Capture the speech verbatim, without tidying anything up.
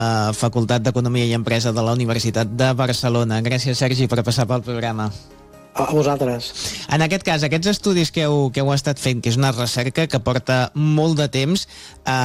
la Facultat d'Economia i Empresa de la Universitat de Barcelona. Gràcies, Sergi, per passar pel programa. A vosaltres. En aquest cas, aquests estudis que heu, que heu estat fent, que és una recerca que porta molt de temps, eh,